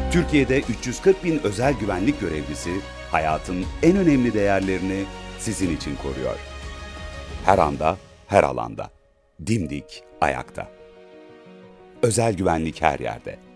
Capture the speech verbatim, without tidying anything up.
Türkiye'de üç yüz kırk bin özel güvenlik görevlisi hayatın en önemli değerlerini sizin için koruyor. Her anda, her alanda. Dimdik ayakta. Özel güvenlik her yerde.